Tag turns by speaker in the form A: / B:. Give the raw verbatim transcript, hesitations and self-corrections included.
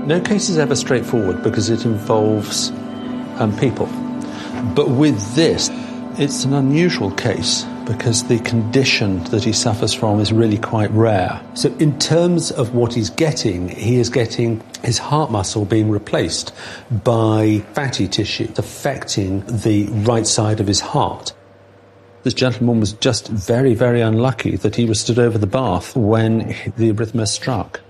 A: No case is ever straightforward because it involves um, people. But with this, it's an unusual case because the condition that he suffers from is really quite rare. So in terms of what he's getting, he is getting his heart muscle being replaced by fatty tissue affecting the right side of his heart. This gentleman was just very, very unlucky that he was stood over the bath when the arrhythmia struck.